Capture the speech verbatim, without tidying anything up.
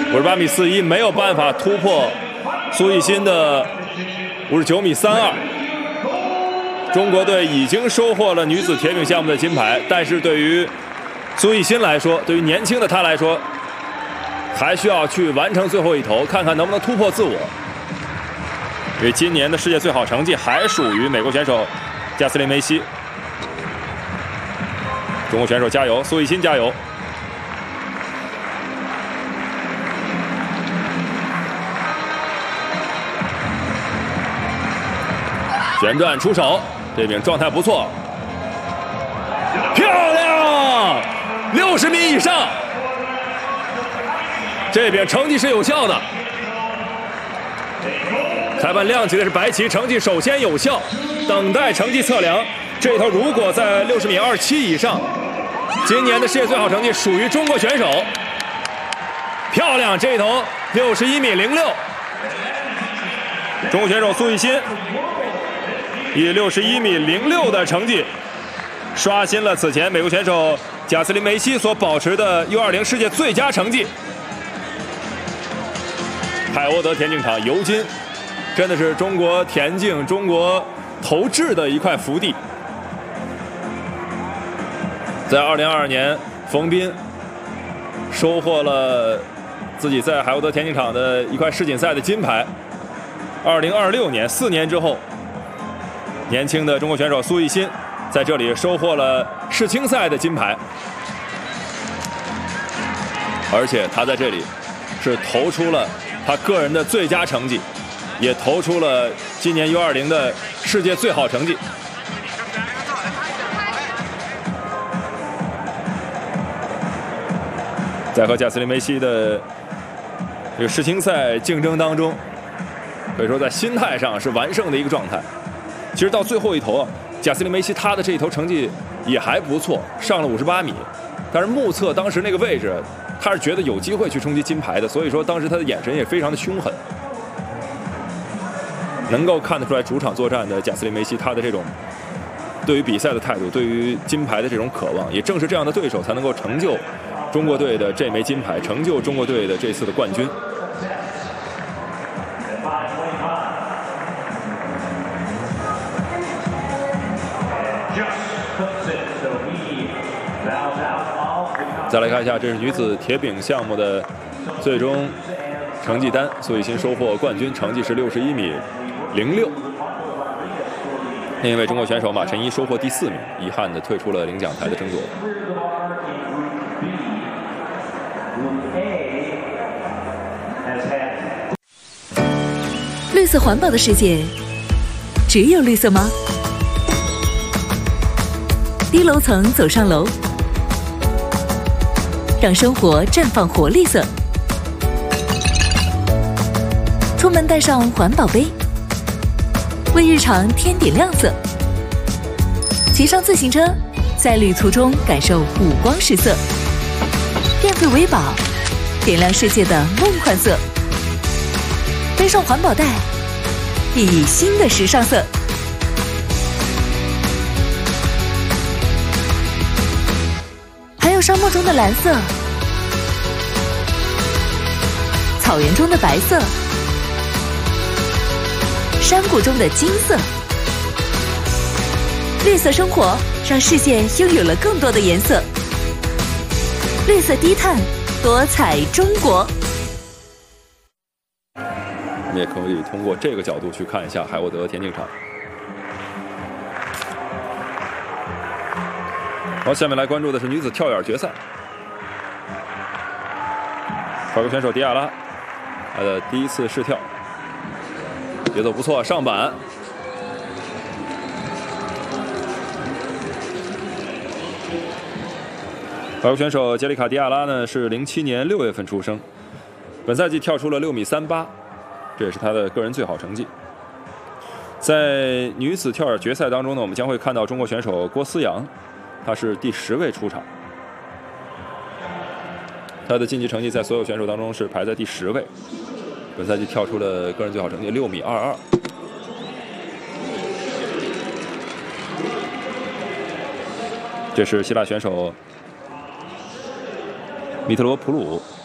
五十八米四一没有办法突破苏奕欣的五十九米三二。中国队已经收获了女子铁饼项目的金牌，但是对于苏奕欣来说，对于年轻的她来说，还需要去完成最后一头，看看能不能突破自我。因为今年的世界最好成绩还属于美国选手加斯林梅西。中国选手加油，苏奕欣加油！旋转出手，这饼状态不错，漂亮，六十米以上，这饼成绩是有效的。裁判亮起的是白旗，成绩首先有效，等待成绩测量。这一头如果在六十米二七以上，今年的世界最好成绩属于中国选手。漂亮，这一头六十一米零六，中国选手苏奕欣以六十一米零六的成绩，刷新了此前美国选手贾斯林梅西所保持的 U 二十 世界最佳成绩。海沃德田径场尤金，真的是中国田径、中国投掷的一块福地。在二零二二年，冯彬收获了自己在海沃德田径场的一块世锦赛的金牌。二零二六年，四年之后，年轻的中国选手苏奕欣在这里收获了世青赛的金牌，而且他在这里是投出了他个人的最佳成绩，也投出了今年 U 二十 的世界最好成绩。在和贾斯林梅西的这个世青赛竞争当中，可以说在心态上是完胜的一个状态。其实到最后一头啊，贾斯林梅西他的这一头成绩也还不错，上了五十八米，但是目测当时那个位置，他是觉得有机会去冲击金牌的，所以说当时他的眼神也非常的凶狠。能够看得出来，主场作战的贾斯林梅西他的这种对于比赛的态度，对于金牌的这种渴望，也正是这样的对手才能够成就中国队的这枚金牌，成就中国队的这次的冠军。再来看一下，这是女子铁饼项目的最终成绩单，苏奕欣收获冠军，成绩是六十一米零六。另一位中国选手马晨一收获第四名，遗憾的退出了领奖台的争夺。 绿色环保的世界，只有绿色吗？低楼层走上楼，让生活绽放活力色。出门带上环保杯，为日常添点亮色。骑上自行车，在旅途中感受五光十色。电费维保，点亮世界的梦幻色。背上环保袋，熠熠新的时尚色。还有沙漠中的蓝色，草原中的白色，山谷中的金色。绿色生活让世界拥有了更多的颜色。绿色低碳，多彩中国。 我们也可以通过这个角度去看一下海沃德田径场。好，下面来关注的是女子跳远决赛。法国选手迪亚拉，她的第一次试跳，节奏不错，上板。法国选手杰里卡·迪亚拉呢是零七年六月份出生，本赛季跳出了六米三八，这也是她的个人最好成绩。在女子跳远决赛当中呢，我们将会看到中国选手郭思阳，她是第十位出场，她的晋级成绩在所有选手当中是排在第十位，本赛季跳出了个人最好成绩六米二二。这是希腊选手米特罗普鲁，